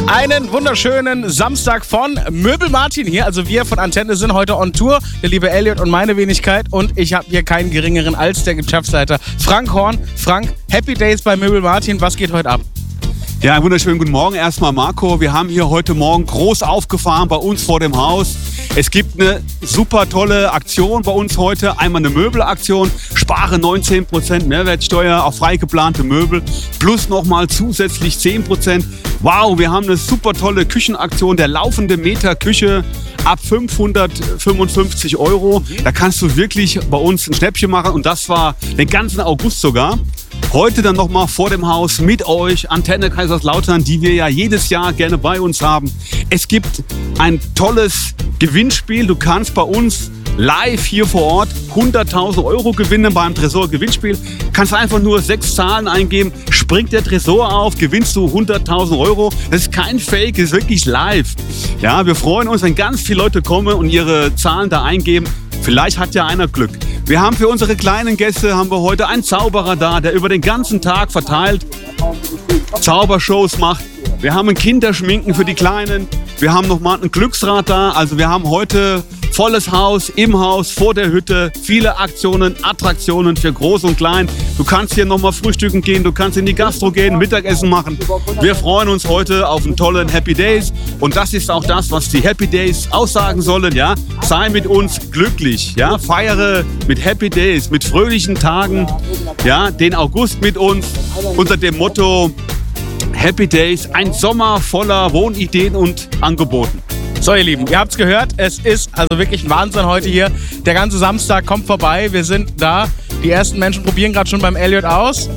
Einen wunderschönen Samstag von Möbel Martin hier. Also wir von Antenne sind heute on Tour. Der liebe Elliot und meine Wenigkeit. Und ich habe hier keinen geringeren als der Geschäftsleiter Frank Horn. Frank, Happy Days bei Möbel Martin. Was geht heute ab? Ja, einen wunderschönen guten Morgen erstmal, Marco. Wir haben hier heute Morgen groß aufgefahren bei uns vor dem Haus. Es gibt eine super tolle Aktion bei uns heute. Einmal eine Möbelaktion. Spare 19% Mehrwertsteuer auf frei geplante Möbel. Plus nochmal zusätzlich 10%. Wow, wir haben eine super tolle Küchenaktion. Der laufende Meter Küche ab 555 €. Da kannst du wirklich bei uns ein Schnäppchen machen. Und das war den ganzen August sogar. Heute dann nochmal vor dem Haus mit euch, Antenne Kaiserslautern, die wir ja jedes Jahr gerne bei uns haben. Es gibt ein tolles Gewinnspiel. Du kannst bei uns live hier vor Ort 100.000 € gewinnen beim Tresor-Gewinnspiel. Kannst einfach nur 6 Zahlen eingeben, springt der Tresor auf, gewinnst du 100.000 €. Das ist kein Fake, das ist wirklich live. Ja, wir freuen uns, wenn ganz viele Leute kommen und ihre Zahlen da eingeben. Vielleicht hat ja einer Glück. Wir haben für unsere kleinen Gäste heute einen Zauberer da, der über den ganzen Tag verteilt Zaubershows macht. Wir haben ein Kinderschminken für die Kleinen. Wir haben nochmal ein Glücksrad da. Also wir haben heute volles Haus, im Haus, vor der Hütte. Viele Aktionen, Attraktionen für Groß und Klein. Du kannst hier nochmal frühstücken gehen, du kannst in die Gastro gehen, Mittagessen machen. Wir freuen uns heute auf einen tollen Happy Days. Und das ist auch das, was die Happy Days aussagen sollen. Ja? Sei mit uns glücklich. Ja? Feiere mit Happy Days, mit fröhlichen Tagen. Ja? Den August mit uns unter dem Motto Happy Days, ein Sommer voller Wohnideen und Angeboten. So ihr Lieben, ihr habt's gehört, es ist also wirklich ein Wahnsinn heute hier. Der ganze Samstag kommt vorbei, wir sind da. Die ersten Menschen probieren gerade schon beim Elliot aus.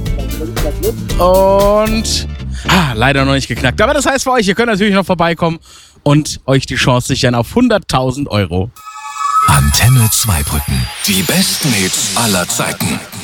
Und leider noch nicht geknackt. Aber das heißt für euch, ihr könnt natürlich noch vorbeikommen und euch die Chance sichern auf 100.000 €. Antenne Zweibrücken. Die besten Hits aller Zeiten.